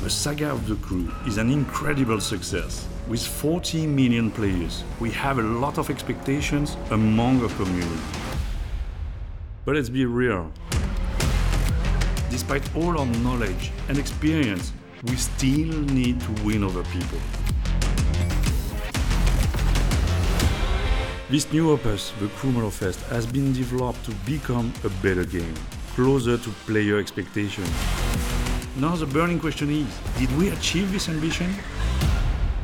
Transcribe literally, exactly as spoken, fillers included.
The Saga of the Crew is an incredible success. With forty million players, we have a lot of expectations among our community. But let's be real. Despite all our knowledge and experience, we still need to win over people. This new opus, the Crew Motorfest, has been developed to become a better game, closer to player expectations. Now the burning question is, did we achieve this ambition?